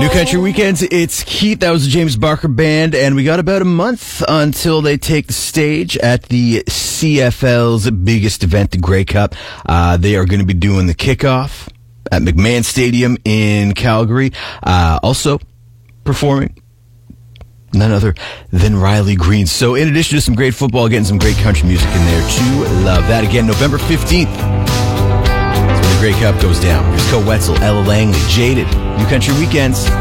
New Country Weekends, it's Keith. That was the James Barker Band, and we got about a month until they take the stage at the CFL's biggest event, the Grey Cup. They are going to be doing the kickoff at McMahon Stadium in Calgary. Also performing none other than Riley Green. So in addition to some great football, getting some great country music in there to love. That again, November 15th. That's when the Grey Cup goes down. Here's Cole Wetzel, Ella Langley, Jaded, New Country Weekends.